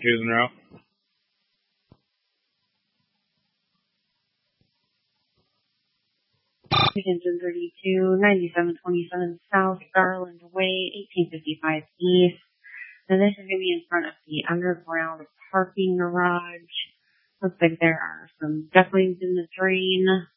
twos in a row. Engine 32, 9727 South, Garland Way, 1855 East. And this is going to be in front of the underground parking garage. Looks like there are some ducklings in the drain.